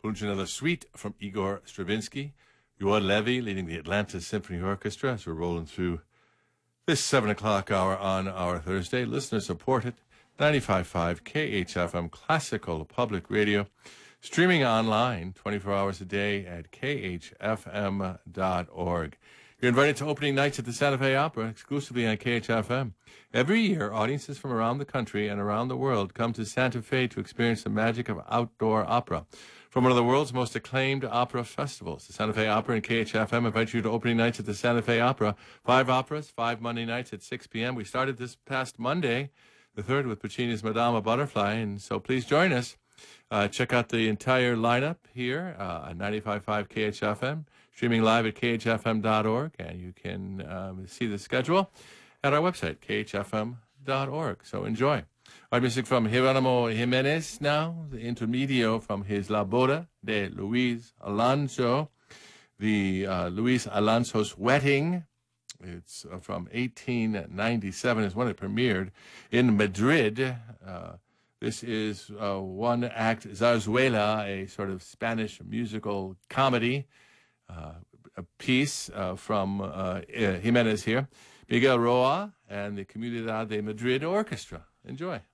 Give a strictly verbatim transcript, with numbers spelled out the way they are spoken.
Pulcinella Suite from Igor Stravinsky. Johan Levy leading the Atlanta Symphony Orchestra as we're rolling through this seven o'clock hour on our Thursday. Listener supported, ninety-five point five K H F M Classical Public Radio. Streaming online twenty-four hours a day at K H F M dot org. You're invited to opening nights at the Santa Fe Opera, exclusively on K H F M. Every year, audiences from around the country and around the world come to Santa Fe to experience the magic of outdoor opera. From one of the world's most acclaimed opera festivals, the Santa Fe Opera and K H F M invite you to opening nights at the Santa Fe Opera. Five operas, five Monday nights at six p.m. We started this past Monday, the third, with Puccini's Madama Butterfly, and so please join us. Uh, check out the entire lineup here uh, on ninety-five point five K H F M, streaming live at K H F M dot org, and you can um, see the schedule at our website, K H F M dot org. So enjoy. Our music from Geronimo Jimenez now, the intermedio from his La Boda de Luis Alonso, the uh, Luis Alonso's Wedding. It's uh, from eighteen ninety-seven, is when it premiered in Madrid. Uh, This is uh, one act, Zarzuela, a sort of Spanish musical comedy, uh, a piece uh, from uh, Jimenez here. Miguel Roa and the Comunidad de Madrid Orchestra. Enjoy.